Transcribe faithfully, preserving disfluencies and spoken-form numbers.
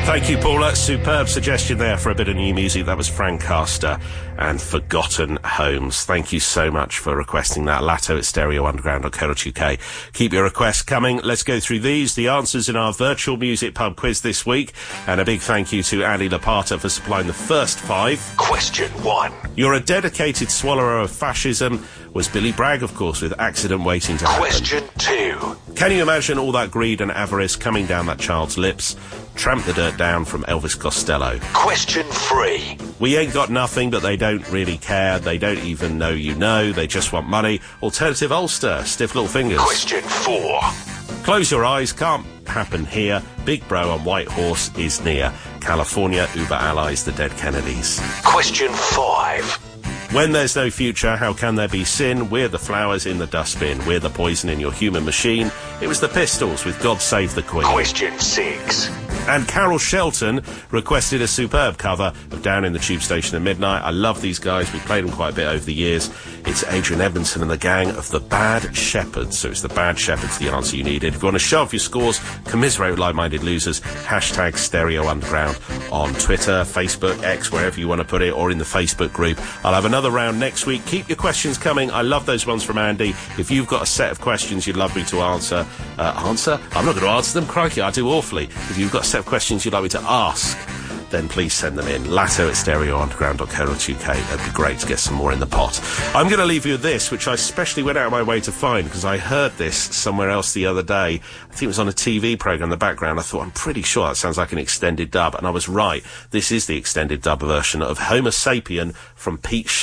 Thank you, Paula. Superb suggestion there for a bit of new music. That was Frank Castor and Forgotten Homes. Thank you so much for requesting that. Latto at stereo underground dot co dot uk. Keep your requests coming. Let's go through these, the answers in our virtual music pub quiz this week. And a big thank you to Andy Lapata for supplying the first five. Question one. You're a dedicated swallower of fascism. Was Billy Bragg, of course, with Accident Waiting to Happen. Question two. Can you imagine all that greed and avarice coming down that child's lips? Tramp the Dirt Down from Elvis Costello. Question three. We ain't got nothing, but they don't really care. They don't even know you know. They just want money. Alternative Ulster, Stiff Little Fingers. Question four. Close your eyes, can't happen here. Big Bro on White Horse is near. California, Uber Allies, the Dead Kennedys. Question five. When there's no future, how can there be sin? We're the flowers in the dustbin. We're the poison in your human machine. It was the Pistols with God Save the Queen. Question six. And Carol Shelton requested a superb cover of Down in the Tube Station at Midnight. I love these guys. We've played them quite a bit over the years. It's Adrian Edmondson and the gang of the Bad Shepherds. So it's the Bad Shepherds, the answer you needed. If you want to show off your scores, commiserate with like-minded losers, hashtag Stereo Underground on Twitter, Facebook, X, wherever you want to put it, or in the Facebook group. I'll have another round next week. Keep your questions coming. I love those ones from Andy. If you've got a set of questions you'd love me to answer, uh, answer? I'm not going to answer them. Crikey, I do awfully. If you've got a set of questions you'd like me to ask, then please send them in. Latto at stereo underground dot co dot uk. It'd be great to get some more in the pot. I'm going to leave you with this, which I especially went out of my way to find because I heard this somewhere else the other day. I think it was on a T V programme in the background. I thought, I'm pretty sure that sounds like an extended dub, and I was right. This is the extended dub version of Homo Sapien from Pete